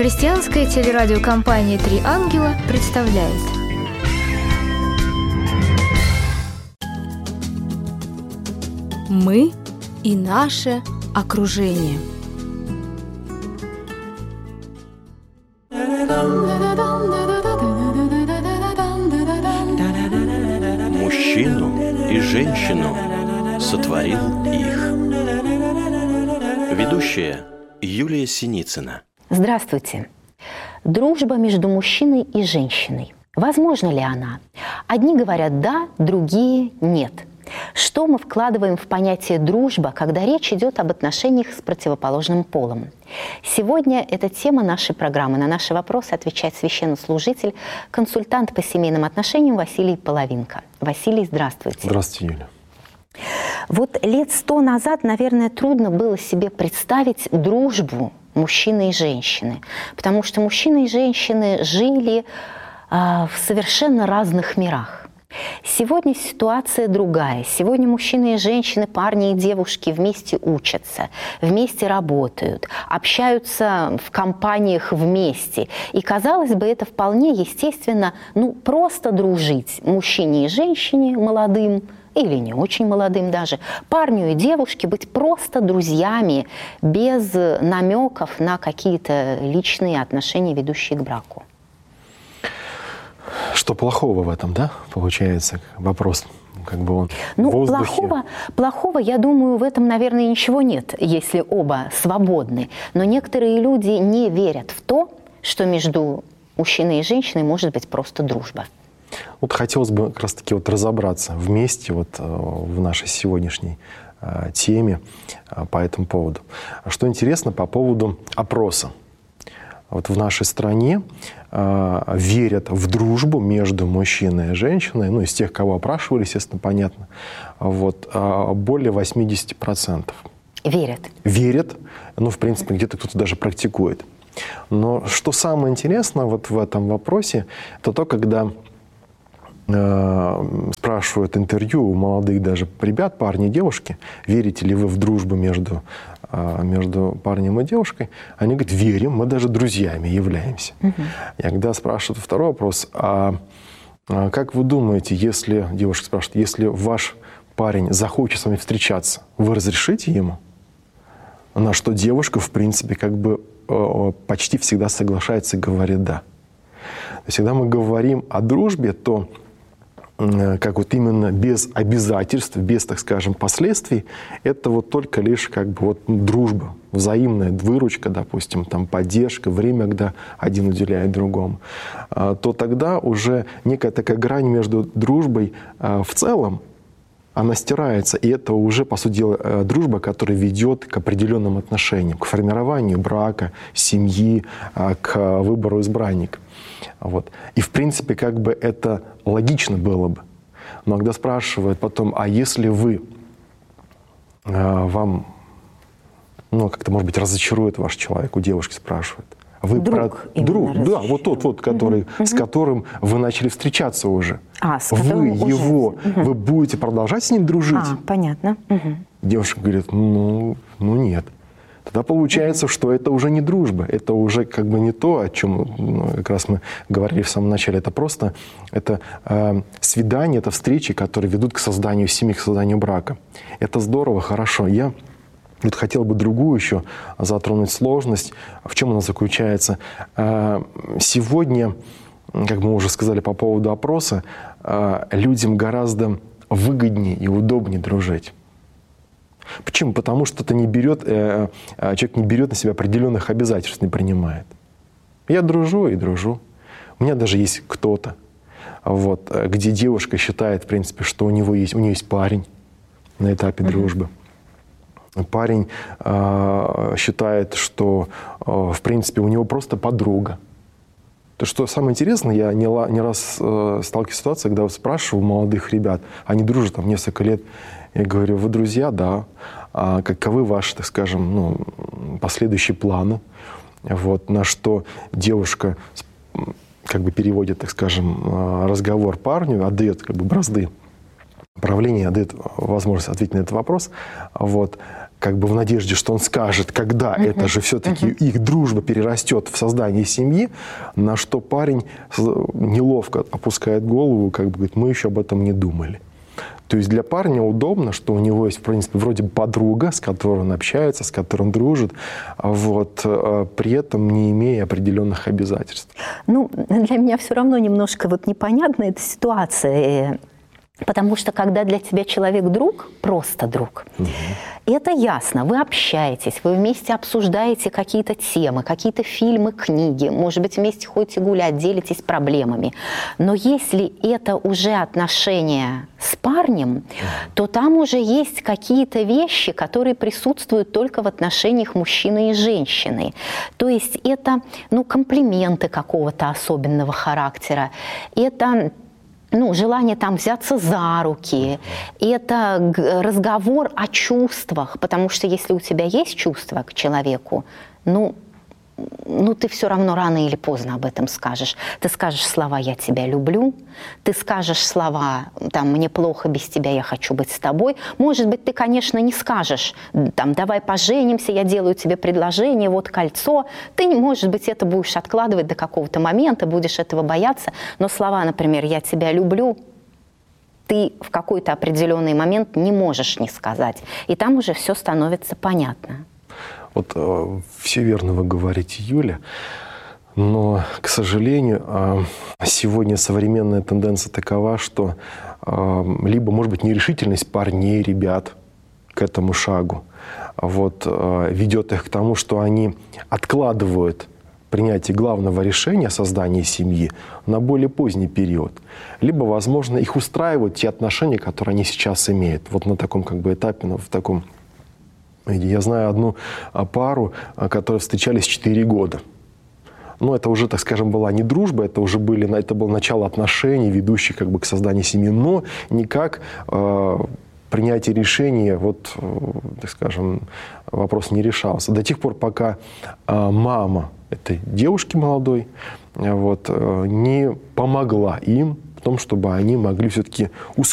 Христианская телерадиокомпания «Три ангела» представляет. Мы и наше окружение. Мужчину и женщину сотворил их. Ведущая Юлия Синицына. Здравствуйте. Дружба между мужчиной и женщиной. Возможна ли она? Одни говорят «да», другие «нет». Что мы вкладываем в понятие «дружба», когда речь идет об отношениях с противоположным полом? Сегодня это тема нашей программы. На наши вопросы отвечает священнослужитель, консультант по семейным отношениям Василий Половинко. Василий, здравствуйте. Здравствуйте, Юля. Вот лет 100 назад, наверное, трудно было себе представить дружбу мужчины и женщины, потому что мужчины и женщины жили в совершенно разных мирах. Сегодня ситуация другая. Сегодня мужчины и женщины, парни и девушки вместе учатся, вместе работают, общаются в компаниях вместе. И, казалось бы, это вполне естественно, просто дружить мужчине и женщине, молодым, или не очень молодым даже, парню и девушке быть просто друзьями, без намеков на какие-то личные отношения, ведущие к браку. Что плохого в этом, да, получается? Вопрос, как бы он в воздухе. Плохого, я думаю, в этом, наверное, ничего нет, если оба свободны. Но некоторые люди не верят в то, что между мужчиной и женщиной может быть просто дружба. Вот хотелось бы как раз-таки разобраться вместе в нашей сегодняшней теме по этому поводу. Что интересно по поводу опроса. Вот в нашей стране верят в дружбу между мужчиной и женщиной, из тех, кого опрашивали, естественно, понятно, более 80%. Верят? Верят, в принципе, где-то кто-то даже практикует. Но что самое интересное в этом вопросе, это то, когда спрашивают интервью у молодых даже ребят, парней и девушки, верите ли вы в дружбу между парнем и девушкой, они говорят, верим, мы даже друзьями являемся. И когда спрашивают второй вопрос, а как вы думаете, девушка спрашивает, если ваш парень захочет с вами встречаться, вы разрешите ему? На что девушка, в принципе, почти всегда соглашается и говорит «да». То есть, когда мы говорим о дружбе, то именно без обязательств, без, так скажем, последствий, это только лишь дружба, взаимная выручка, допустим, поддержка, время, когда один уделяет другому, то тогда уже некая такая грань между дружбой в целом, она стирается, и это уже, по сути дела, дружба, которая ведет к определенным отношениям, к формированию брака, семьи, к выбору избранника. И, в принципе, это логично было бы. Но когда спрашивают потом, а если вам, может быть, разочарует ваш человек, у девушки спрашивают. Вы друг, да, тот, который, с которым вы начали встречаться уже. Вы будете продолжать с ним дружить? Понятно. Девушка говорит, нет. Тогда получается, что это уже не дружба, это уже не то, о чем как раз мы говорили в самом начале. Это просто свидание, это встречи, которые ведут к созданию семьи, к созданию брака. Это здорово, хорошо. Я хотел бы другую еще затронуть сложность. В чем она заключается? Сегодня, как мы уже сказали по поводу опроса, людям гораздо выгоднее и удобнее дружить. Почему? Потому что человек не берет на себя определенных обязательств, не принимает. Я дружу и дружу. У меня даже есть кто-то, где девушка считает, в принципе, что у нее есть парень на этапе дружбы. Парень считает, что, в принципе, у него просто подруга. То, что самое интересное, я не раз сталкиваюсь с ситуацией, когда спрашиваю молодых ребят, они дружат несколько лет, я говорю, вы друзья, да, а каковы ваши, так скажем, последующие планы? На что девушка переводит, так скажем, разговор парню, отдает бразды правления, отдает возможность ответить на этот вопрос. как бы в надежде, что он скажет, когда это же все-таки их дружба перерастет в создание семьи, на что парень неловко опускает голову, как бы говорит, мы еще об этом не думали. То есть для парня удобно, что у него есть, в принципе, вроде бы подруга, с которой он общается, с которой он дружит, вот, при этом не имея определенных обязательств. Ну, для меня все равно немножко вот непонятна эта ситуация, потому что когда для тебя человек друг, просто друг, это ясно, вы общаетесь, вы вместе обсуждаете какие-то темы, какие-то фильмы, книги, может быть, вместе ходите гулять, делитесь проблемами. Но если это уже отношения с парнем, то там уже есть какие-то вещи, которые присутствуют только в отношениях мужчины и женщины. То есть это, ну, комплименты какого-то особенного характера, это... Ну, желание там взяться за руки, это разговор о чувствах, потому что если у тебя есть чувства к человеку, ну ты все равно рано или поздно об этом скажешь. Ты скажешь слова «я тебя люблю», ты скажешь слова там «мне плохо без тебя, я хочу быть с тобой». Может быть, ты, конечно, не скажешь там «давай поженимся, я делаю тебе предложение, вот кольцо». Ты, может быть, это будешь откладывать до какого-то момента, будешь этого бояться. Но слова, например, «я тебя люблю», ты в какой-то определенный момент не можешь не сказать. И там уже все становится понятно. Вот все верно вы говорите, Юля, но, к сожалению, сегодня современная тенденция такова, что либо, может быть, нерешительность парней, ребят к этому шагу вот, ведет их к тому, что они откладывают принятие главного решения о создании семьи на более поздний период. Либо, возможно, их устраивают те отношения, которые они сейчас имеют. Вот на таком как бы этапе, в таком... Я знаю одну пару, которые встречались 4 года. Ну, это уже, так скажем, была не дружба, это было начало отношений, ведущих как бы к созданию семьи, но никак принятие решения, вот, так скажем, вопрос не решался. До тех пор, пока мама этой девушки молодой вот, не помогла им в том, чтобы они могли все-таки